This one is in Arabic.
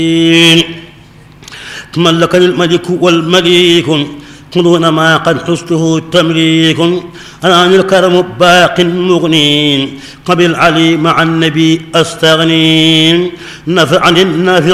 تملكني الملك والمليك دون ما قد حسته التمليك أنا عن الكرم باق مغنين قبل علي مع النبي أستغنين نفعني النافع